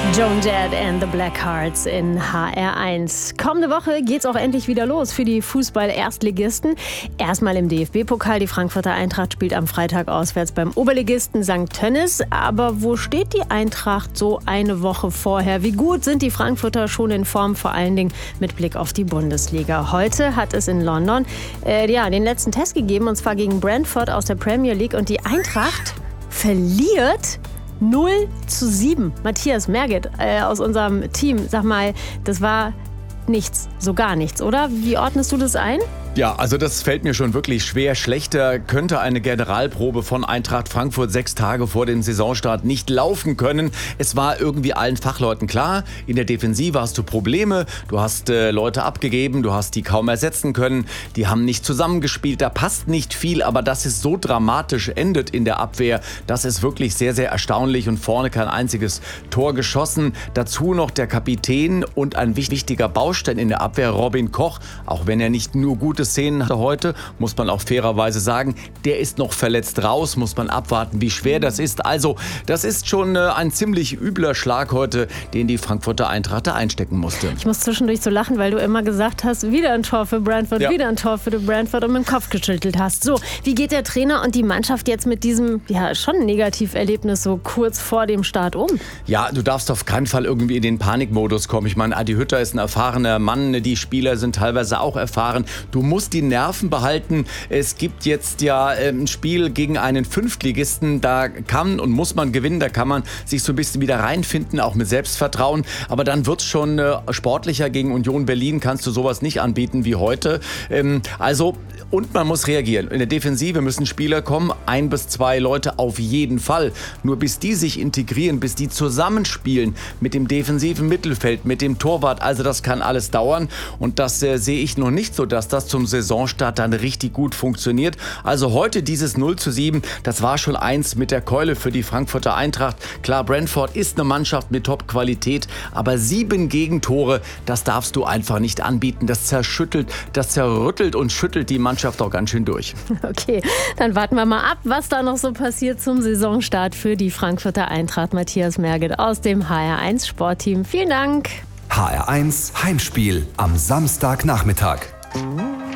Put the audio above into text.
Joan Jett and the Blackhearts in HR1. Kommende Woche geht's auch endlich wieder los für die Fußball-Erstligisten. Erstmal im DFB-Pokal. Die Frankfurter Eintracht spielt am Freitag auswärts beim Oberligisten St. Tönnies. Aber wo steht die Eintracht so eine Woche vorher? Wie gut sind die Frankfurter schon in Form, vor allen Dingen mit Blick auf die Bundesliga? Heute hat es in London den letzten Test gegeben, und zwar gegen Brentford aus der Premier League. Und die Eintracht verliert 0:7. Matthias Merget aus unserem Team, sag mal, das war nichts, so gar nichts, oder? Wie ordnest du das ein? Ja, also das fällt mir schon wirklich schwer. Schlechter könnte eine Generalprobe von Eintracht Frankfurt 6 Tage vor dem Saisonstart nicht laufen können. Es war irgendwie allen Fachleuten klar, in der Defensive hast du Probleme, du hast Leute abgegeben, du hast die kaum ersetzen können, die haben nicht zusammengespielt, da passt nicht viel, aber dass es so dramatisch endet in der Abwehr, das ist wirklich sehr, sehr erstaunlich, und vorne kein einziges Tor geschossen. Dazu noch der Kapitän und ein wichtiger Baustein in der Abwehr, Robin Koch, auch wenn er nicht nur gute Szenen hatte heute, muss man auch fairerweise sagen, der ist noch verletzt raus, muss man abwarten, wie schwer das ist. Also, das ist schon ein ziemlich übler Schlag heute, den die Frankfurter Eintracht da einstecken musste. Ich muss zwischendurch so lachen, weil du immer gesagt hast, wieder ein Tor für Brentford, wieder ein Tor für Brentford, und mit dem Kopf geschüttelt hast. So, wie geht der Trainer und die Mannschaft jetzt mit diesem, schon Negativerlebnis so kurz vor dem Start um? Ja, du darfst auf keinen Fall irgendwie in den Panikmodus kommen. Ich meine, Adi Hütter ist ein erfahrener Mann, die Spieler sind teilweise auch erfahren. Du musst die Nerven behalten. Es gibt jetzt ein Spiel gegen einen Fünftligisten, da kann und muss man gewinnen, da kann man sich so ein bisschen wieder reinfinden, auch mit Selbstvertrauen, aber dann wird es schon sportlicher. Gegen Union Berlin kannst du sowas nicht anbieten wie heute. Und man muss reagieren. In der Defensive müssen Spieler kommen, 1 bis 2 Leute auf jeden Fall. Nur bis die sich integrieren, bis die zusammenspielen mit dem defensiven Mittelfeld, mit dem Torwart, also das kann alles dauern, und das sehe ich noch nicht so, dass das zum Saisonstart dann richtig gut funktioniert. Also heute dieses 0:7, das war schon eins mit der Keule für die Frankfurter Eintracht. Klar, Brentford ist eine Mannschaft mit Top-Qualität, aber 7 Gegentore, das darfst du einfach nicht anbieten. Das zerrüttelt und schüttelt die Mannschaft auch ganz schön durch. Okay, dann warten wir mal ab, was da noch so passiert zum Saisonstart für die Frankfurter Eintracht. Matthias Merget aus dem HR1 Sportteam. Vielen Dank. HR1 Heimspiel am Samstagnachmittag.